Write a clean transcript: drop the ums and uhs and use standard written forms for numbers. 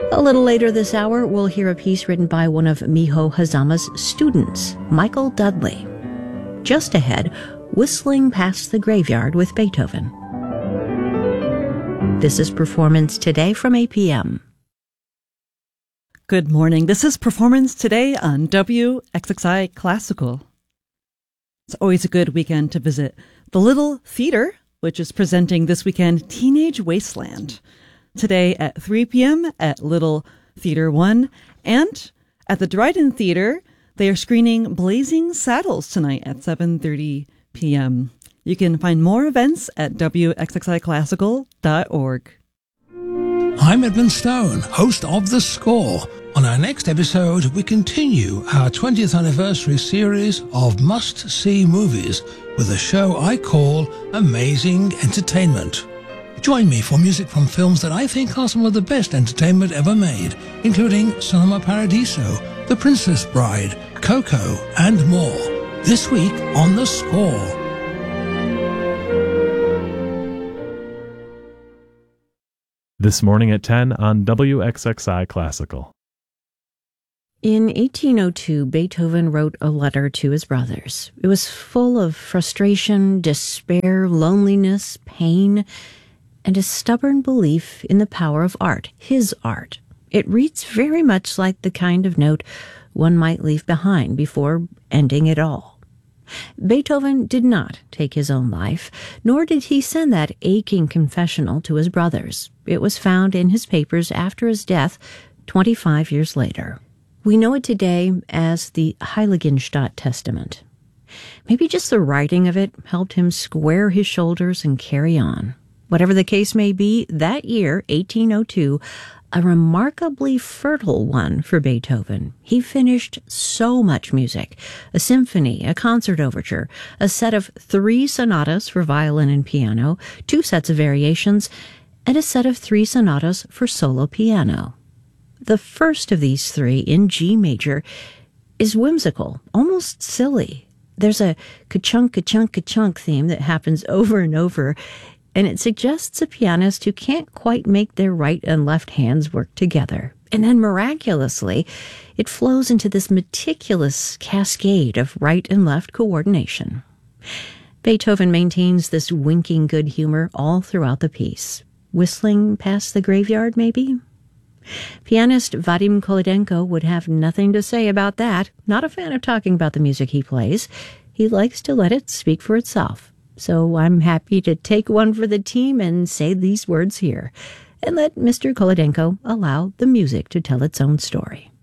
A little later this hour, we'll hear a piece written by one of Miho Hazama's students, Michael Dudley. Just ahead, Whistling Past the Graveyard with Beethoven. This is Performance Today from APM. Good morning. This is Performance Today on WXXI Classical. It's always a good weekend to visit the Little Theater, which is presenting this weekend Teenage Wasteland. Today at 3 p.m. at Little Theater 1. And at the Dryden Theater, they are screening Blazing Saddles tonight at 7:30 p.m. You can find more events at wxxiclassical.org. I'm Edmund Stone, host of The Score. On our next episode, we continue our 20th anniversary series of must-see movies with a show I call Amazing Entertainment. Join me for music from films that I think are some of the best entertainment ever made, including Cinema Paradiso, The Princess Bride, Coco, and more. This week on The Score. This morning at 10 on WXXI Classical. In 1802, Beethoven wrote a letter to his brothers. It was full of frustration, despair, loneliness, pain, and a stubborn belief in the power of art, his art. It reads very much like the kind of note one might leave behind before ending it all. Beethoven did not take his own life, nor did he send that aching confessional to his brothers. It was found in his papers after his death 25 years later. We know it today as the Heiligenstadt Testament. Maybe just the writing of it helped him square his shoulders and carry on. Whatever the case may be, that year, 1802, a remarkably fertile one for Beethoven. He finished so much music: a symphony, a concert overture, a set of 3 sonatas for violin and piano, 2 sets of variations, and a set of 3 sonatas for solo piano. The first of these 3, in G major, is whimsical, almost silly. There's a ka-chunk, ka-chunk, ka-chunk theme that happens over and over, and it suggests a pianist who can't quite make their right and left hands work together. And then miraculously, it flows into this meticulous cascade of right and left coordination. Beethoven maintains this winking good humor all throughout the piece. Whistling past the graveyard, maybe? Pianist Vadim Kolodenko would have nothing to say about that. Not a fan of talking about the music he plays. He likes to let it speak for itself. So I'm happy to take one for the team and say these words here, and let Mr. Kolodenko allow the music to tell its own story.